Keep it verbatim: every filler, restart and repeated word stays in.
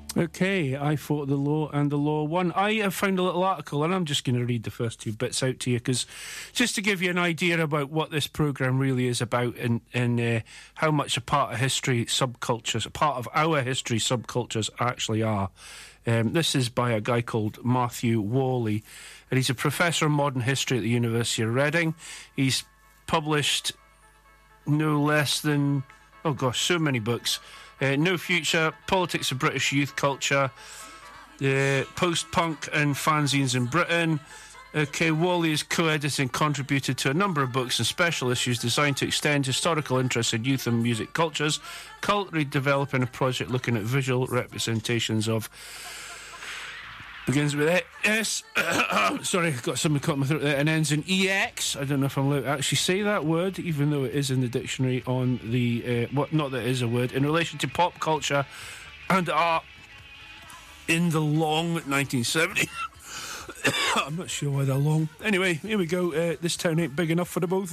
Okay, I fought the law and the law won. I have found a little article, and I'm just going to read the first two bits out to you, because just to give you an idea about what this programme really is about, and, and uh, how much a part of history subcultures, a part of our history subcultures actually are. Um, this is by a guy called Matthew Whalley, and he's a professor of modern history at the University of Reading. He's published no less than, oh gosh, so many books. Uh, No Future, Politics of British Youth Culture, uh, Post-Punk and Fanzines in Britain. Okay, Whalley has co-edited and contributed to a number of books and special issues designed to extend historical interest in youth and music cultures, currently developing a project looking at visual representations of... Begins with a S. Sorry, I've got something caught in my throat there. And ends in E X. I don't know if I'm allowed to actually say that word, even though it is in the dictionary on the... Uh, what? Not that it is a word. In relation to pop culture and art in the long nineteen seventies. I'm not sure why they're long. Anyway, here we go. Uh, this town ain't big enough for the both.